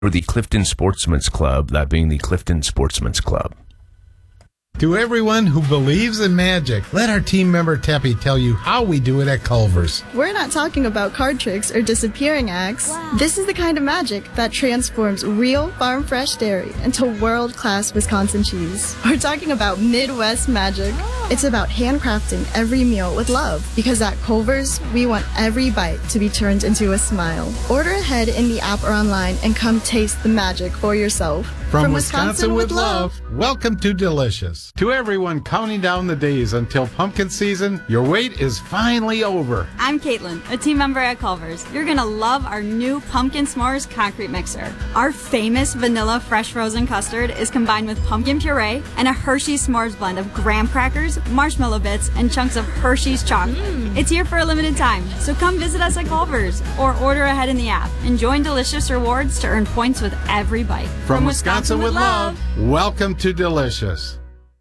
or the Clifton Sportsman's Club, that being the Clifton Sportsman's Club. To everyone who believes in magic, let our team member Teppy tell you how we do it at Culver's. We're not talking about card tricks or disappearing acts. Wow. This is the kind of magic that transforms real farm-fresh dairy into world-class Wisconsin cheese. We're talking about Midwest magic. It's about handcrafting every meal with love, because at Culver's, we want every bite to be turned into a smile. Order ahead in the app or online and come taste the magic for yourself. From Wisconsin with love, welcome to Delicious. To everyone counting down the days until pumpkin season, your wait is finally over. I'm Caitlin, a team member at Culver's. You're going to love our new Pumpkin S'mores concrete mixer. Our famous vanilla fresh frozen custard is combined with pumpkin puree and a Hershey's S'mores blend of graham crackers, marshmallow bits, and chunks of Hershey's chocolate. It's here for a limited time, so come visit us at Culver's or order ahead in the app and join Delicious Rewards to earn points with every bite. From Wisconsin with love, welcome to Delicious.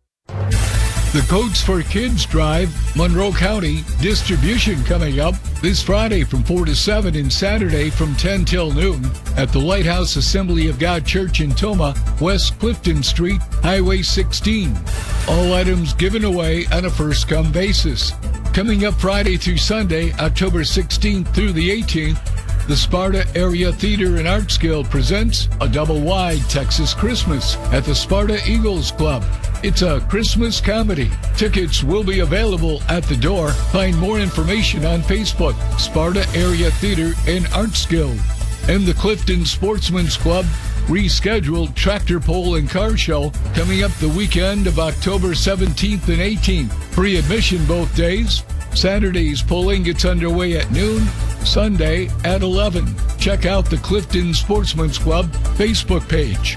The Coats for Kids Drive, Monroe County, distribution coming up this Friday from 4 to 7 and Saturday from 10 till noon at the Lighthouse Assembly of God Church in Tomah, West Clifton Street, Highway 16. All items given away on a first-come basis. Coming up Friday through Sunday, October 16th through the 18th, the Sparta Area Theater and Arts Guild presents a double-wide Texas Christmas at the Sparta Eagles Club. It's a Christmas comedy. Tickets will be available at the door. Find more information on Facebook, Sparta Area Theater and Arts Guild. And the Clifton Sportsman's Club rescheduled tractor pull and car show coming up the weekend of October 17th and 18th. Free admission both days. Saturday's pulling gets underway at noon, Sunday at 11. Check out the Clifton Sportsman's Club Facebook page.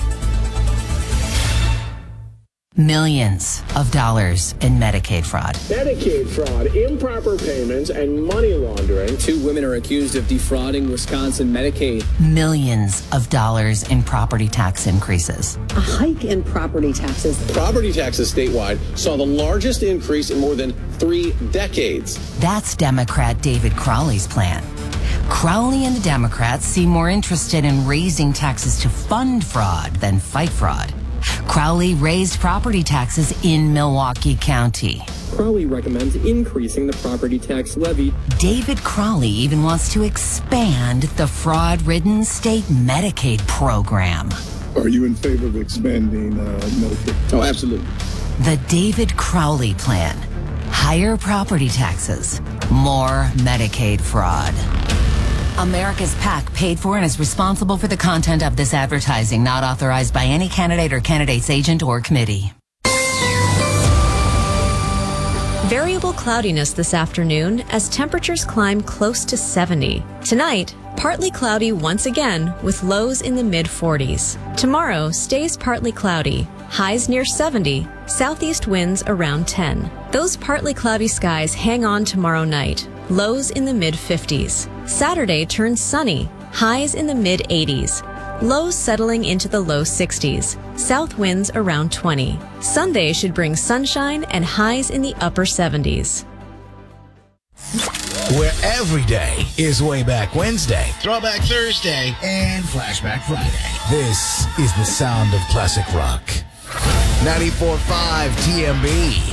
Millions of dollars in Medicaid fraud. Medicaid fraud, improper payments, and money laundering. 2 women are accused of defrauding Wisconsin Medicaid. Millions of dollars in property tax increases. A hike in property taxes. Property taxes statewide saw the largest increase in more than 3 decades. That's Democrat David Crowley's plan. Crowley and the Democrats seem more interested in raising taxes to fund fraud than fight fraud. Crowley raised property taxes in Milwaukee County. Crowley recommends increasing the property tax levy. David Crowley even wants to expand the fraud-ridden state Medicaid program. Are you in favor of expanding Medicaid? Oh, absolutely. The David Crowley plan. Higher property taxes, more Medicaid fraud. America's PAC paid for and is responsible for the content of this advertising, not authorized by any candidate or candidate's agent or committee. Variable cloudiness this afternoon as temperatures climb close to 70. Tonight, partly cloudy once again with lows in the mid-40s. Tomorrow stays partly cloudy, highs near 70, southeast winds around 10. Those partly cloudy skies hang on tomorrow night, lows in the mid-50s. Saturday turns sunny, highs in the mid-80s. Lows settling into the low 60s, south winds around 20. Sunday should bring sunshine and highs in the upper 70s. Where every day is Way Back Wednesday, Throwback Thursday, and Flashback Friday. This is the sound of classic rock. 94.5 TMB.